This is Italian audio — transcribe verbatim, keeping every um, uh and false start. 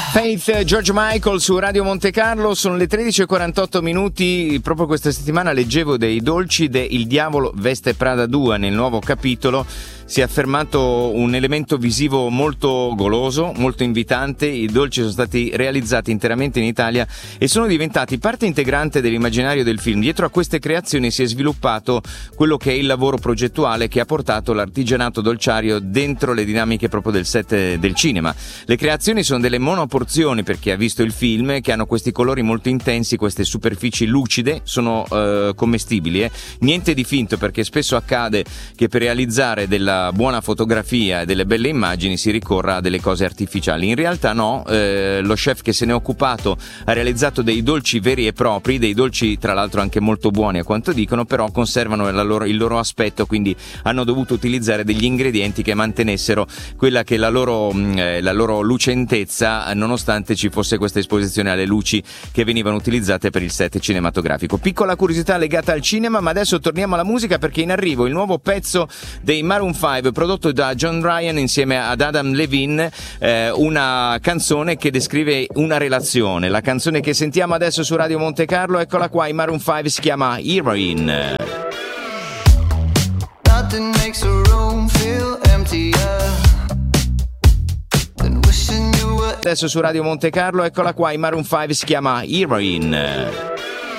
Faith, George Michael su Radio Monte Carlo, sono le tredici e quarantotto minuti. Proprio questa settimana leggevo dei dolci de Il Diavolo Veste Prada due. Nel nuovo capitolo si è affermato un elemento visivo molto goloso, molto invitante. I dolci sono stati realizzati interamente in Italia e sono diventati parte integrante dell'immaginario del film. Dietro a queste creazioni si è sviluppato quello che è il lavoro progettuale che ha portato l'artigianato dolciario dentro le dinamiche proprio del set del cinema. Le creazioni sono delle monoporzioni, per chi ha visto il film, che hanno questi colori molto intensi, queste superfici lucide, sono eh, commestibili, eh. Niente di finto, perché spesso accade che per realizzare della buona fotografia e delle belle immagini si ricorra a delle cose artificiali. In realtà no, eh, lo chef che se ne è occupato ha realizzato dei dolci veri e propri, dei dolci tra l'altro anche molto buoni a quanto dicono, però conservano la loro, il loro aspetto, quindi hanno dovuto utilizzare degli ingredienti che mantenessero quella che è la loro, eh, la loro lucentezza, nonostante ci fosse questa esposizione alle luci che venivano utilizzate per il set cinematografico. Piccola curiosità legata al cinema, ma adesso torniamo alla musica, perché in arrivo il nuovo pezzo dei Maroon five prodotto da John Ryan insieme ad Adam Levine, eh, una canzone che descrive una relazione. La canzone che sentiamo adesso su Radio Monte Carlo, eccola qua, i Maroon five, si chiama Heroin. Nothing makes a room feel emptier than wishing you were. Adesso su Radio Monte Carlo, eccola qua, i Maroon five, si chiama Heroin.